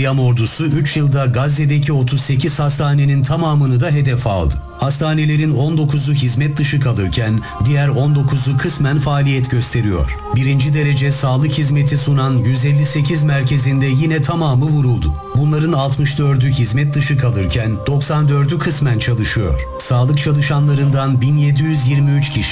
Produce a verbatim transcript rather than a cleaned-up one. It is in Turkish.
Kıyam ordusu üç yılda Gazze'deki otuz sekiz hastanenin tamamını da hedef aldı. Hastanelerin on dokuzu hizmet dışı kalırken diğer on dokuzu kısmen faaliyet gösteriyor. Birinci derece sağlık hizmeti sunan yüz elli sekiz merkezinde yine tamamı vuruldu. Bunların altmış dördü hizmet dışı kalırken doksan dördü kısmen çalışıyor. Sağlık çalışanlarından bin yedi yüz yirmi üç kişi